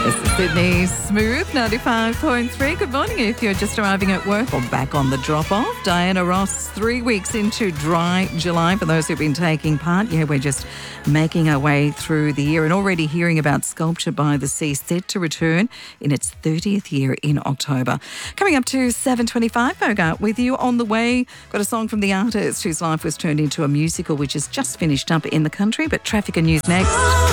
This is Sydney Smooth 95.3. Good morning if you're just arriving at work or back on the drop-off. Diana Ross, 3 weeks into dry July. For those who've been taking part, we're just making our way through the year and already hearing about Sculpture by the Sea set to return in its 30th year in October. Coming up to 7:25, Bogart with you on the way. Got a song from the artist whose life was turned into a musical which has just finished up in the country, but traffic and news next.